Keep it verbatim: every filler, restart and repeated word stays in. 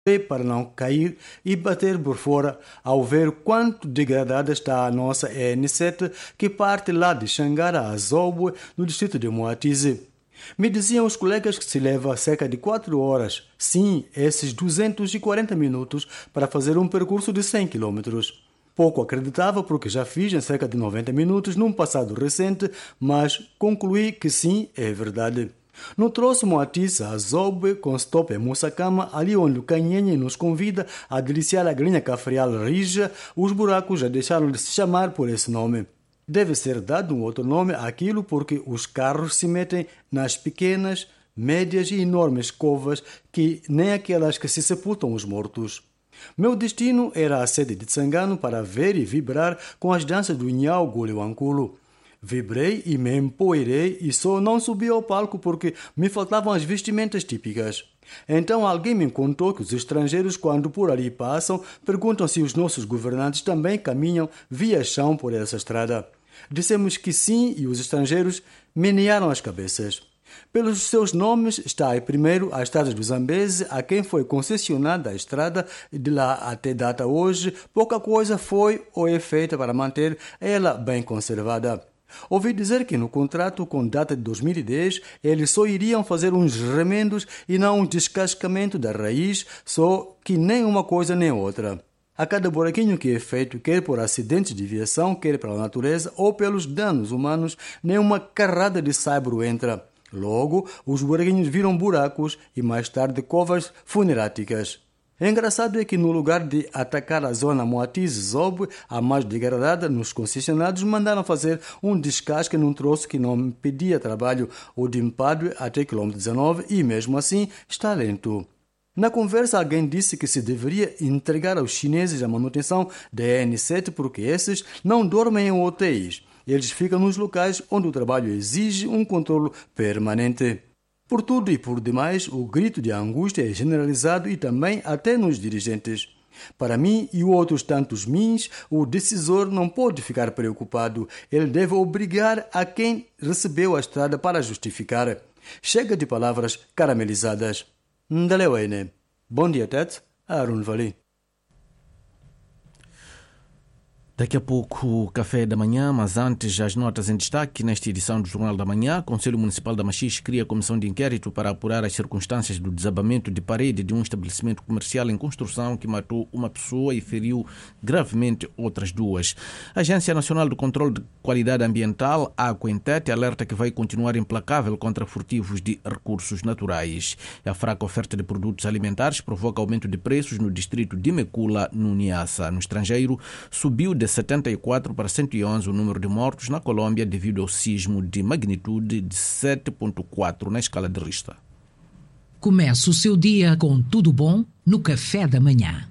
para não cair e bater por fora ao ver quanto degradada está a nossa E N sete que parte lá de Xangara a Zobwe, no distrito de Moatize. Me diziam os colegas que se leva cerca de quatro horas, sim, esses duzentos e quarenta minutos, para fazer um percurso de cem quilômetros. Pouco acreditava porque já fiz em cerca de noventa minutos num passado recente, mas concluí que sim, é verdade. No troço Moatize a Zobwe, com stop em Moçacama, ali onde o Canhenhe nos convida a deliciar a galinha cafreal rija, os buracos já deixaram de se chamar por esse nome. Deve ser dado um outro nome àquilo porque os carros se metem nas pequenas, médias e enormes covas que nem aquelas que se sepultam os mortos. Meu destino era a sede de Tsangano para ver e vibrar com as danças do Nhau Guliwankulo. Vibrei e me empoeirei e só não subi ao palco porque me faltavam as vestimentas típicas. Então alguém me contou que os estrangeiros, quando por ali passam, perguntam se os nossos governantes também caminham via chão por essa estrada. Dissemos que sim e os estrangeiros menearam as cabeças. Pelos seus nomes está aí primeiro a estrada do Zambeze, a quem foi concessionada a estrada, e de lá até data hoje, pouca coisa foi ou é feita para manter ela bem conservada. Ouvi dizer que no contrato com data de dois mil e dez eles só iriam fazer uns remendos e não um descascamento da raiz, só que nem uma coisa nem outra. A cada buraquinho que é feito, quer por acidentes de viação, quer pela natureza ou pelos danos humanos, nenhuma carrada de saibro entra. Logo, os buraquinhos viram buracos e mais tarde covas funeráticas. Engraçado é que no lugar de atacar a zona Moatize-Zobwe, a mais degradada, nos concessionários mandaram fazer um descasque num troço que não me pedia trabalho, o de Mpadue até quilômetro dezenove, e mesmo assim está lento. Na conversa alguém disse que se deveria entregar aos chineses a manutenção da E N sete porque esses não dormem em hotéis. Eles ficam nos locais onde o trabalho exige um controle permanente. Por tudo e por demais, o grito de angústia é generalizado e também até nos dirigentes. Para mim e outros tantos mins, o decisor não pode ficar preocupado. Ele deve obrigar a quem recebeu a estrada para justificar. Chega de palavras caramelizadas. Ndalewene. Bom dia, Tet. Arun Vali. Daqui a pouco o café da manhã, mas antes as notas em destaque nesta edição do Jornal da Manhã. O Conselho Municipal da Machixe cria comissão de inquérito para apurar as circunstâncias do desabamento de parede de um estabelecimento comercial em construção que matou uma pessoa e feriu gravemente outras duas. A Agência Nacional do Controlo de Qualidade Ambiental, a Aquintete, alerta que vai continuar implacável contra furtivos de recursos naturais. A fraca oferta de produtos alimentares provoca aumento de preços no distrito de Mekula, no Niassa. No estrangeiro, subiu de setenta e quatro para cento e onze o número de mortos na Colômbia devido ao sismo de magnitude de sete ponto quatro na escala de Richter. Começa o seu dia com tudo bom no café da manhã.